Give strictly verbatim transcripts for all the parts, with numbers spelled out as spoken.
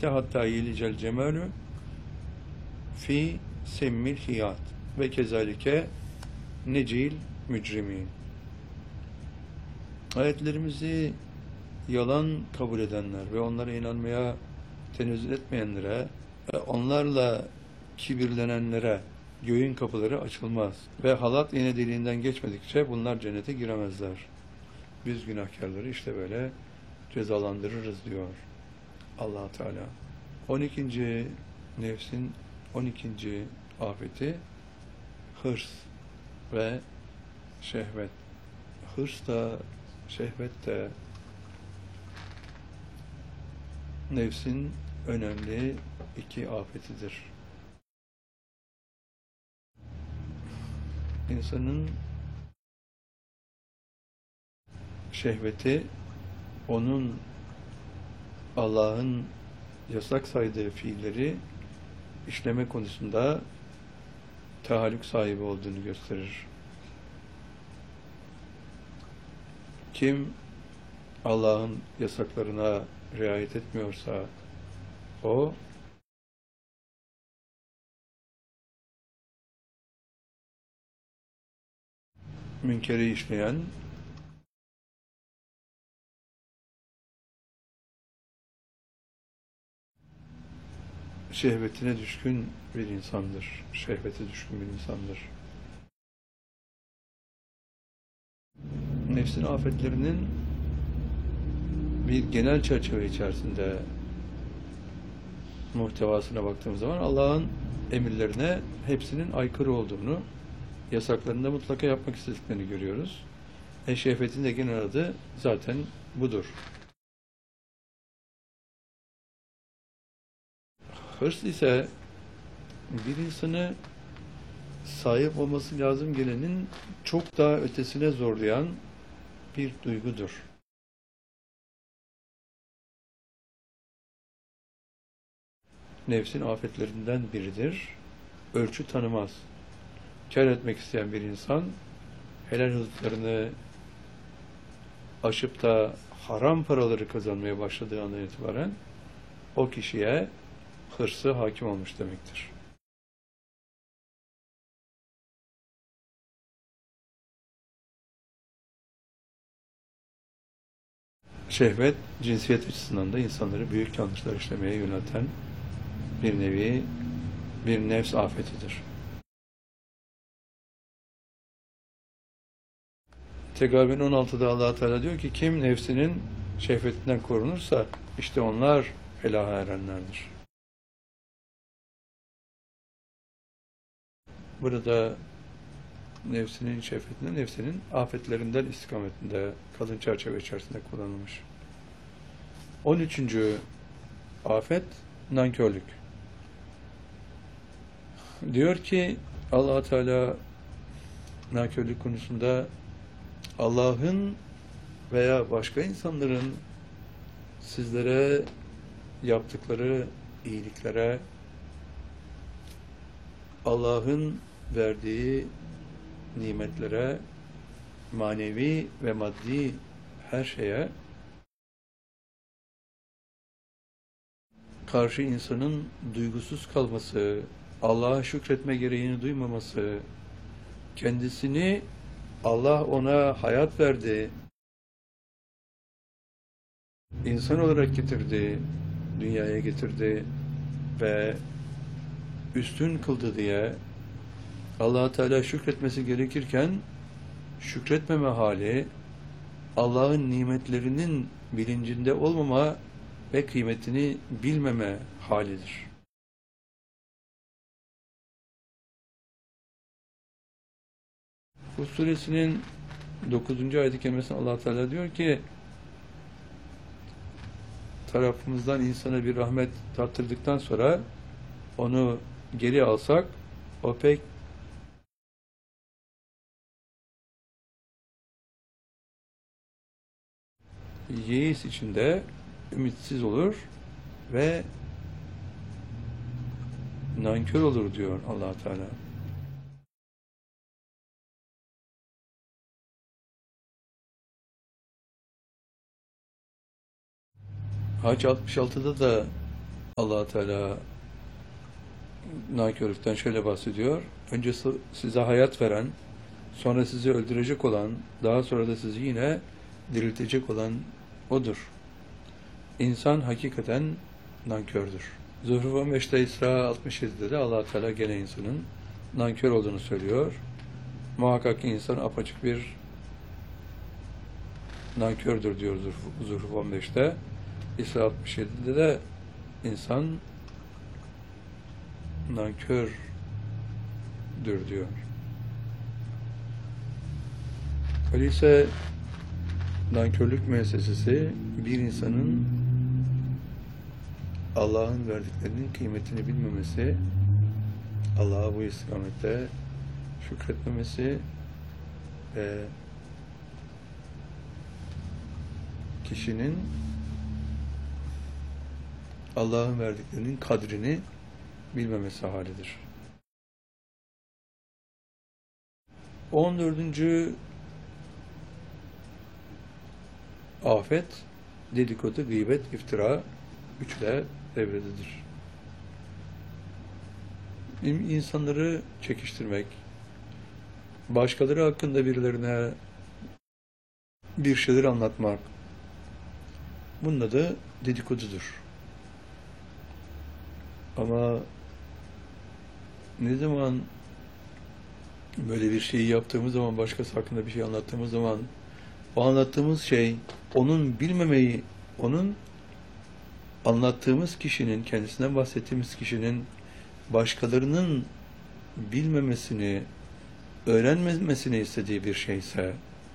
cennete hatta yelicel cemalü fi semmil hiyat ve kezalike necil mücrimin. Ayetlerimizi yalan kabul edenler ve onlara inanmaya tenezzül etmeyenlere ve onlarla kibirlenenlere göğün kapıları açılmaz ve halat iğne deliğinden geçmedikçe bunlar cennete giremezler. Biz günahkarları işte böyle cezalandırırız diyor Allah Teala. on ikinci nefsin on ikinci afeti hırs ve şehvet. Hırs da şehvet de nefsin önemli iki afetidir. İnsanın şehveti onun Allah'ın yasak saydığı fiilleri işleme konusunda tahallük sahibi olduğunu gösterir. Kim Allah'ın yasaklarına riayet etmiyorsa o münkeri işleyen şehvetine düşkün bir insandır. Şehvete düşkün bir insandır. Nefsin afetlerinin bir genel çerçeve içerisinde muhtevasına baktığımız zaman Allah'ın emirlerine hepsinin aykırı olduğunu, yasaklarında mutlaka yapmak istediklerini görüyoruz. E şehvetin de genel adı zaten budur. Hırs ise bir insanı sahip olması lazım gelenin çok daha ötesine zorlayan bir duygudur. Nefsin afetlerinden biridir. Ölçü tanımaz. Kâr etmek isteyen bir insan helal rızıklarını aşıp da haram paraları kazanmaya başladığı andan itibaren o kişiye hırsı hakim olmuş demektir. Şehvet, cinsiyet açısından da insanları büyük yanlışlar işlemeye yönelten bir nevi, bir nefs afetidir. Tegabün on altıda Allah Teala diyor ki, kim nefsinin şehvetinden korunursa, işte onlar felaha erenlerdir. Burada nefsinin şehvetinden, nefsinin afetlerinden istikametinde, kalın çerçeve içerisinde kullanılmış. on üçüncü afet, nankörlük. Diyor ki Allah Teala nankörlük konusunda Allah'ın veya başka insanların sizlere yaptıkları iyiliklere, Allah'ın verdiği nimetlere, manevi ve maddi her şeye karşı insanın duygusuz kalması, Allah'a şükretme gereğini duymaması, kendisini Allah ona hayat verdi, insan olarak getirdi, dünyaya getirdi ve üstün kıldı diye Allah Teala şükretmesi gerekirken şükretmeme hali, Allah'ın nimetlerinin bilincinde olmama ve kıymetini bilmeme halidir. Hud suresinin dokuzuncu ayet-i kerimesinde Allah Teala diyor ki, tarafımızdan insana bir rahmet tattırdıktan sonra onu geri alsak, o pek yeis içinde ümitsiz olur ve nankör olur diyor Allah Teala. Hac altmış altıda da Allah Teala nankörlükten şöyle bahsediyor. Önce size hayat veren, sonra sizi öldürecek olan, daha sonra da sizi yine diriltecek olan O'dur. İnsan hakikaten nankördür. Zuhruf on beşte İsra altmış yedide de Allah Teala gene insanın nankör olduğunu söylüyor. Muhakkak ki insan apaçık bir nankördür diyor Zuhruf on beşte. İsra altmış yedide de insan nankördür diyor. Öyleyse nankörlük müessesesi bir insanın Allah'ın verdiklerinin kıymetini bilmemesi, Allah'a bu istikamette şükretmemesi ve kişinin Allah'ın verdiklerinin kadrini bilmemesi halidir. on dördüncü afet, dedikodu, gıybet, iftira, üçle devrededir. İnsanları çekiştirmek, başkaları hakkında birilerine bir şeyler anlatmak, bunun adı dedikodudur. Ama ne zaman böyle bir şeyi yaptığımız zaman, başkası hakkında bir şey anlattığımız zaman, o anlattığımız şey, onun bilmemeyi, onun anlattığımız kişinin, kendisinden bahsettiğimiz kişinin başkalarının bilmemesini, öğrenmemesini istediği bir şeyse,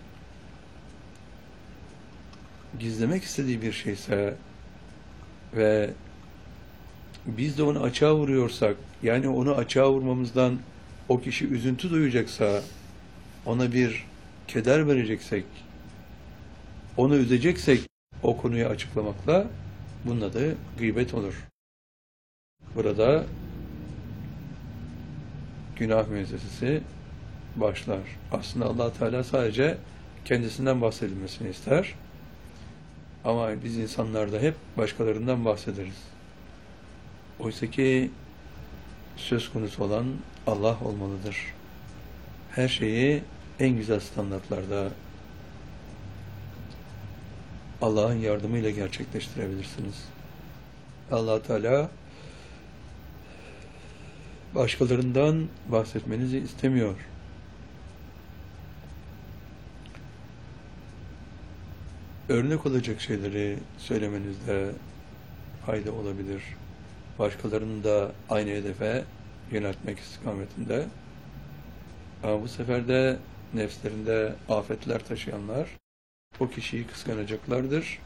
gizlemek istediği bir şeyse ve biz de onu açığa vuruyorsak, yani onu açığa vurmamızdan o kişi üzüntü duyacaksa, ona bir keder vereceksek, onu üzeceksek o konuyu açıklamakla bunun adı gıybet olur. Burada günah müessesesi başlar. Aslında Allah Teala sadece kendisinden bahsedilmesini ister. Ama biz insanlarda hep başkalarından bahsederiz. Oysa ki söz konusu olan Allah olmalıdır. Her şeyi en güzel standartlarda Allah'ın yardımıyla gerçekleştirebilirsiniz. Allah Teala başkalarından bahsetmenizi istemiyor. Örnek olacak şeyleri söylemenizde fayda olabilir. Başkalarını da aynı hedefe yöneltmek istikametinde. Ama bu sefer de nefslerinde afetler taşıyanlar o kişiyi kıskanacaklardır.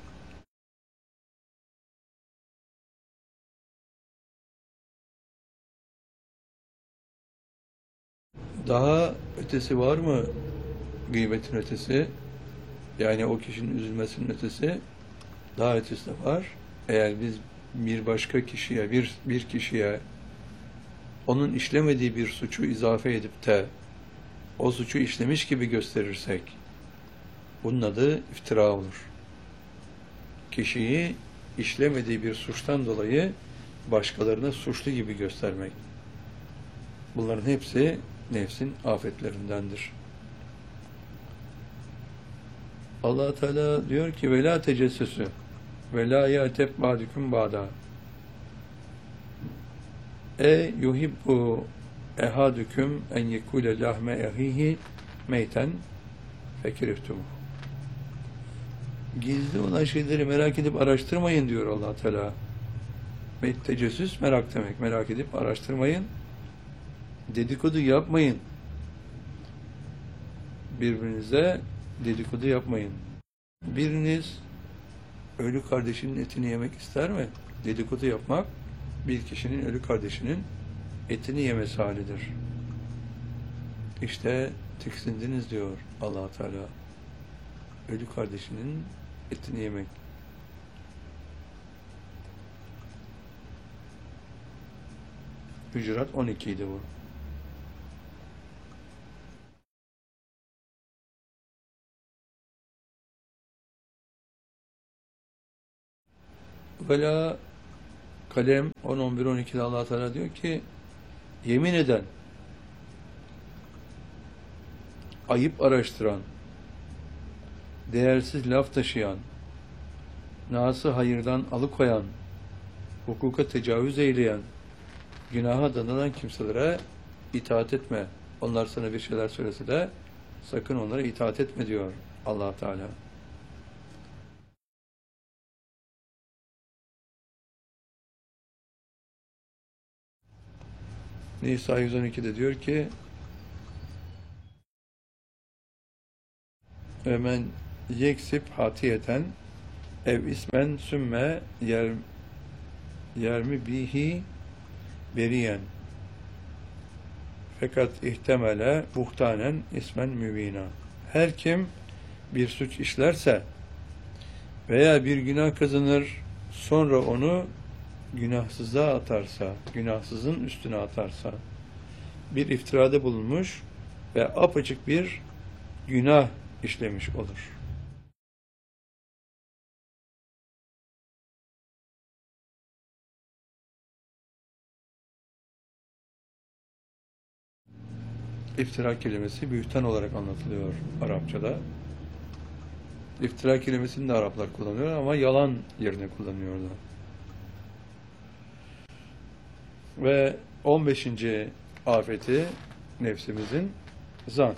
Daha ötesi var mı gıybetin ötesi? Yani o kişinin üzülmesinin ötesi, daha ötesi de var. Eğer biz bir başka kişiye, bir, bir kişiye onun işlemediği bir suçu izafe edip de o suçu işlemiş gibi gösterirsek, bunun adı iftira olur. Kişiyi işlemediği bir suçtan dolayı başkalarına suçlu gibi göstermek. Bunların hepsi nefsin afetlerindendir. Allah Teala diyor ki ve la tecessüsü ve la ya'teb ba'dukum ba'da. E yuhibbu ehadüküm en yekule lahme ehihi meyten fekiriftumuh. Gizli olan şeyleri merak edip araştırmayın diyor Allah Teala. Ve tecessüs merak demek. Merak edip araştırmayın. Dedikodu yapmayın. Birbirinize dedikodu yapmayın. Biriniz ölü kardeşinin etini yemek ister mi? Dedikodu yapmak bir kişinin ölü kardeşinin etini yemesi halidir. İşte tiksindiniz diyor Allah Teala. Ölü kardeşinin etini yemek. Hücurat on iki idi bu. Vela Kalem on, on bir, on ikide Allah Teala diyor ki yemin eden, ayıp araştıran, değersiz laf taşıyan, nası hayırdan alıkoyan, hukuka tecavüz eyleyen, günaha danılan kimselere itaat etme. Onlar sana bir şeyler söylese de sakın onlara itaat etme diyor Allah Teala. Nisa yüz on ikide diyor ki ve men yeksip hatiyeten ev ismen sümme yer yermi bihi beriyen fakat ihtemele buhtanen ismen mübina. Her kim bir suç işlerse veya bir günah kazanır sonra onu günahsıza atarsa, günahsızın üstüne atarsa bir iftirada bulunmuş ve apaçık bir günah işlemiş olur. İftira kelimesi bühtan olarak anlatılıyor Arapçada. İftira kelimesini de Araplar kullanıyor ama yalan yerine kullanıyorlar. Ve on beşinci afeti nefsimizin zan.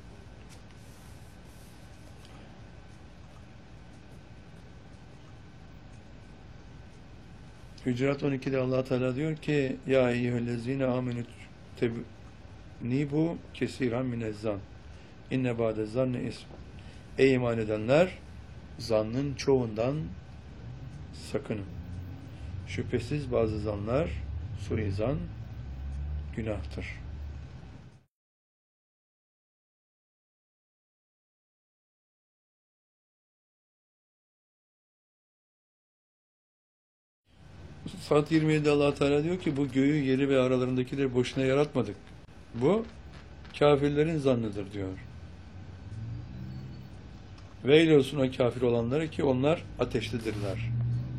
Hücurat on ikide Allah Teala diyor ki ya eyyühellezine amenü tebnibu kesiran minezzan inne ba'de zanne ism. Ey iman edenler, zannın çoğundan sakının. Şüphesiz bazı zanlar, suizan, günahtır. Saat yirmi yedide Allah Teala diyor ki bu göğü, yeri ve aralarındakileri boşuna yaratmadık. Bu kafirlerin zannıdır diyor. Veil olsun o kafir olanlara ki onlar ateştedirler.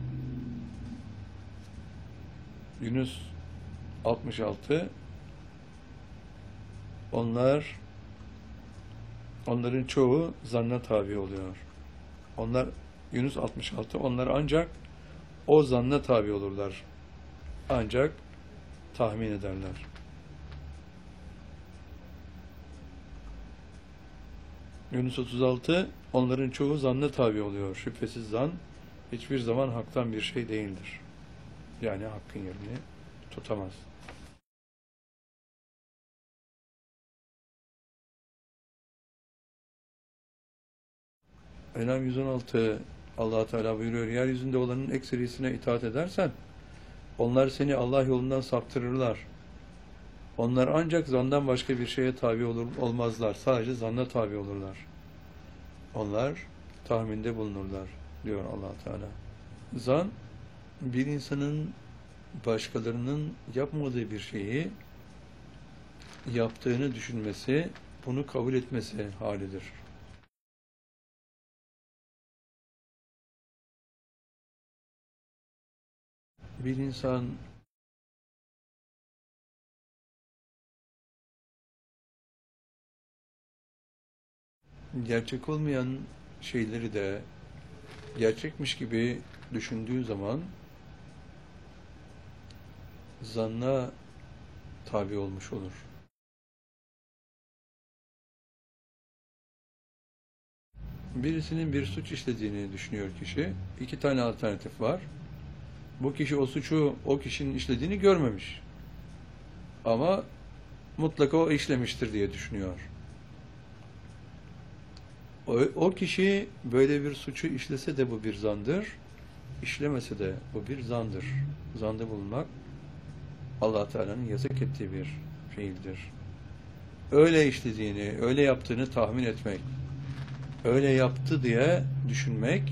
Yunus altmış altı Onlar onların çoğu zanna tabi oluyor. Onlar Yunus altmış altı onlar ancak o zanna tabi olurlar. Ancak tahmin ederler. Yunus otuz altı onların çoğu zanna tabi oluyor. Şüphesiz zan hiçbir zaman haktan bir şey değildir. Yani hakkın yerini tutamaz. Enam yüz on altı Allah Teala buyuruyor, yeryüzünde olanın ekserisine itaat edersen onlar seni Allah yolundan saptırırlar. Onlar ancak zandan başka bir şeye tabi olur, olmazlar. Sadece zanna tabi olurlar. Onlar tahminde bulunurlar diyor Allah Teala. Zan bir insanın başkalarının yapmadığı bir şeyi yaptığını düşünmesi, bunu kabul etmesi halidir. Bir insan gerçek olmayan şeyleri de gerçekmiş gibi düşündüğü zaman zanna tabi olmuş olur. Birisinin bir suç işlediğini düşünüyor kişi. İki tane alternatif var. Bu kişi o suçu o kişinin işlediğini görmemiş. Ama mutlaka o işlemiştir diye düşünüyor. O, o kişi böyle bir suçu işlese de bu bir zandır, işlemese de bu bir zandır. Zanda bulunmak Allah Teala'nın yasak ettiği bir fiildir. Öyle işlediğini, öyle yaptığını tahmin etmek, öyle yaptı diye düşünmek,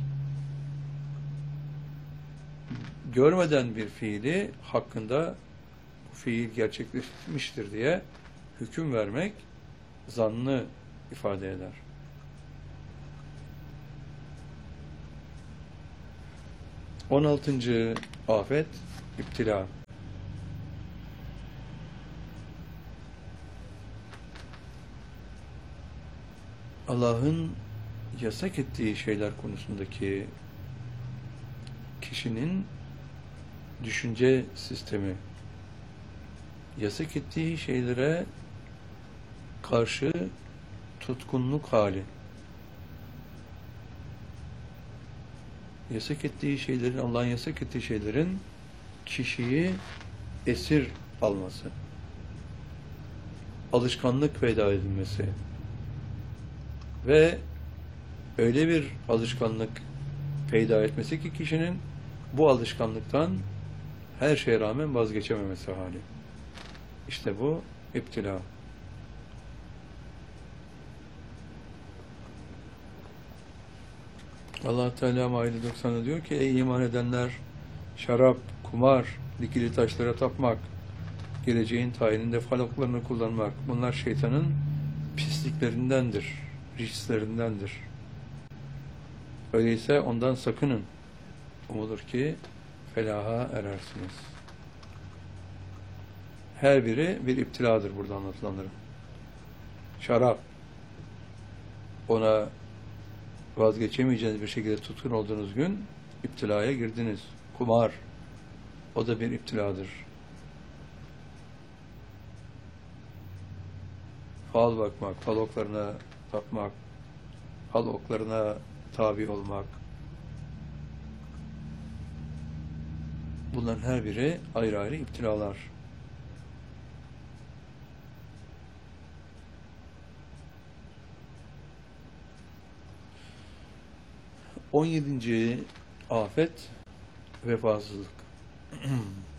görmeden bir fiili hakkında bu fiil gerçekleşmiştir diye hüküm vermek zannı ifade eder. on altıncı afet iptila. Allah'ın yasak ettiği şeyler konusundaki kişinin düşünce sistemi, yasak ettiği şeylere karşı tutkunluk hali, yasak ettiği şeylerin, Allah'ın yasak ettiği şeylerin kişiyi esir alması, alışkanlık peyda edilmesi ve öyle bir alışkanlık peyda etmesi ki kişinin bu alışkanlıktan her şeye rağmen vazgeçememesi hali. İşte bu iptila. Allah Teala Maide doksan'da diyor ki: ey iman edenler, şarap, kumar, dikili taşlara tapmak, geleceğin tayininde falaklarını kullanmak, bunlar şeytanın pisliklerindendir, riçlerindendir. Öyleyse ondan sakının. Umulur ki felaha erersiniz. Her biri bir iptiladır burada anlatılanların. Şarap, ona vazgeçemeyeceğiniz bir şekilde tutkun olduğunuz gün iptilaya girdiniz. Kumar, o da bir iptiladır. Fal bakmak, fal oklarına tapmak, fal oklarına tabi olmak, bunların her biri ayrı ayrı iptilalar. on yedinci afet vefasızlık.